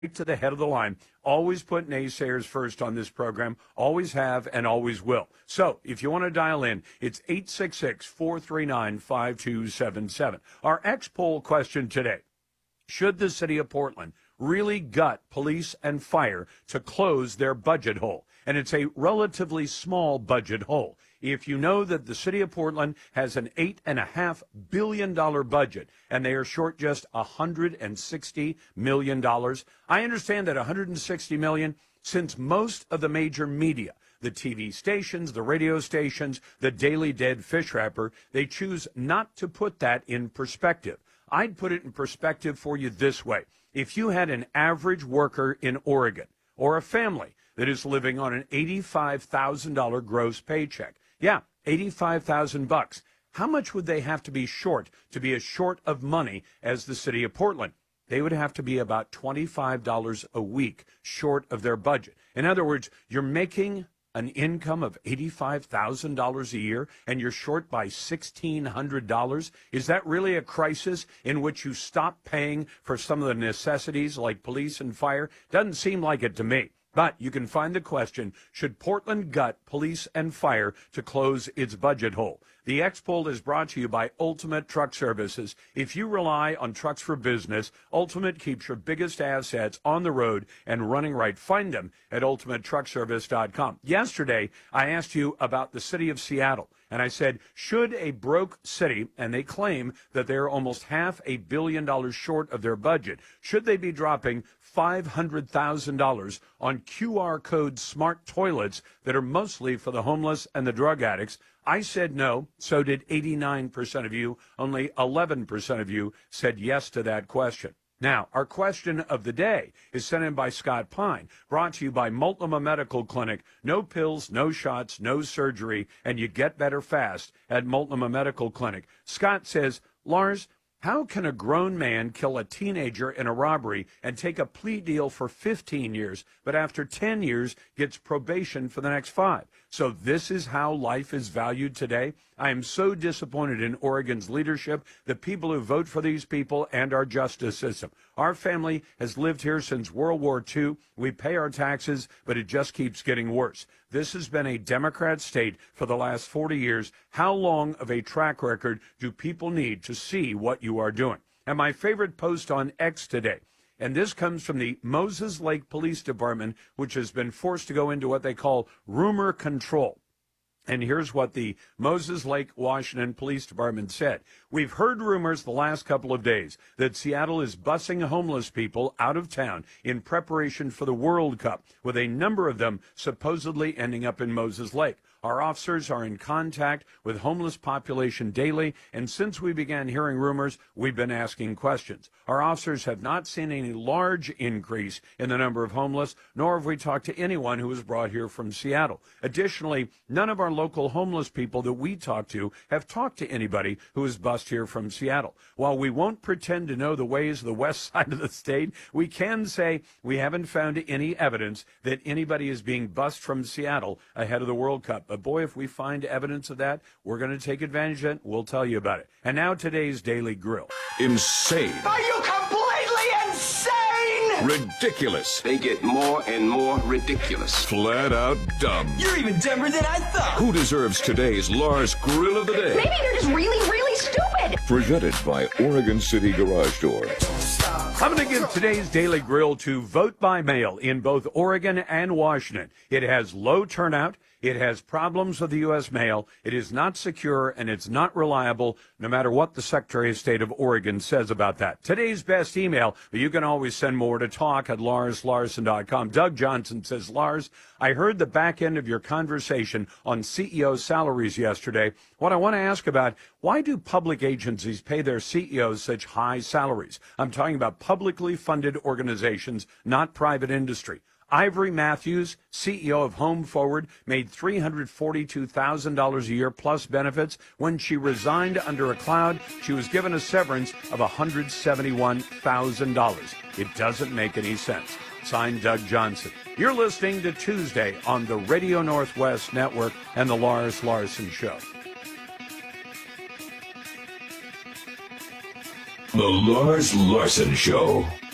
to the head of the line. Always put naysayers first on this program. Always have and always will. So if you want to dial in, it's 866-439-5277. Our X-Poll question today: should the city of Portland really gut police and fire to close their budget hole? And it's a relatively small budget hole. If you know that the city of Portland has an $8.5 billion budget and they are short just $160 million, I understand that $160 million, since most of the major media, the TV stations, the radio stations, the Daily Dead fish wrapper, they choose not to put that in perspective. I'd put it in perspective for you this way. If you had an average worker in Oregon or a family that is living on an $85,000 gross paycheck, yeah, $85,000. How much would they have to be short to be as short of money as the city of Portland? They would have to be about $25 a week short of their budget. In other words, you're making an income of $85,000 a year and you're short by $1,600. Is that really a crisis in which you stop paying for some of the necessities like police and fire? Doesn't seem like it to me. But you can find the question: should Portland gut police and fire to close its budget hole? The X-Poll is brought to you by Ultimate Truck Services. If you rely on trucks for business, Ultimate keeps your biggest assets on the road and running right. Find them at ultimatetruckservice.com. Yesterday, I asked you about the city of Seattle, and I said, should a broke city, and they claim that they're almost $500 million short of their budget, should they be dropping $500,000 on QR code smart toilets that are mostly for the homeless and the drug addicts? I said no. So did 89% of you. Only 11% of you said yes to that question. Now, our question of the day is sent in by Scott Pine, brought to you by Multnomah Medical Clinic. No pills, no shots, no surgery, and you get better fast at Multnomah Medical Clinic. Scott says, Lars, how can a grown man kill a teenager in a robbery and take a plea deal for 15 years, but after 10 years gets probation for the next 5? So this is how life is valued today. I am so disappointed in Oregon's leadership, the people who vote for these people, and our justice system. Our family has lived here since World War II. We pay our taxes, but it just keeps getting worse. This has been a Democrat state for the last 40 years. How long of a track record do people need to see what you are doing? And my favorite post on X today, and this comes from the Moses Lake Police Department, which has been forced to go into what they call rumor control. And here's what the Moses Lake, Washington Police Department said. We've heard rumors the last couple of days that Seattle is busing homeless people out of town in preparation for the World Cup, with a number of them supposedly ending up in Moses Lake. Our officers are in contact with homeless population daily, and since we began hearing rumors, we've been asking questions. Our officers have not seen any large increase in the number of homeless, nor have we talked to anyone who was brought here from Seattle. Additionally, none of our local homeless people that we talk to have talked to anybody who was bussed here from Seattle. While we won't pretend to know the ways of the west side of the state, we can say we haven't found any evidence that anybody is being bussed from Seattle ahead of the World Cup. But boy, if we find evidence of that, we're going to take advantage of it. We'll tell you about it. And now today's Daily Grill. Insane. Are you completely insane? Ridiculous. They get more and more ridiculous. Flat out dumb. You're even dumber than I thought. Who deserves today's Lars Grill of the Day? Maybe you're just really, really stupid. Presented by Oregon City Garage Door. I'm going to give today's Daily Grill to vote by mail in both Oregon and Washington. It has low turnout. It has problems with the U.S. mail. It is not secure, and it's not reliable, no matter what the Secretary of State of Oregon says about that. Today's best email, you can always send more to talk@LarsLarson.com. Doug Johnson says, Lars, I heard the back end of your conversation on CEO salaries yesterday. What I want to ask about, why do public agencies pay their CEOs such high salaries? I'm talking about publicly funded organizations, not private industry. Ivory Matthews, CEO of Home Forward, made $342,000 a year plus benefits. When she resigned under a cloud, she was given a severance of $171,000. It doesn't make any sense. Signed, Doug Johnson. You're listening to Tuesday on the Radio Northwest Network and the Lars Larson Show. The Lars Larson Show.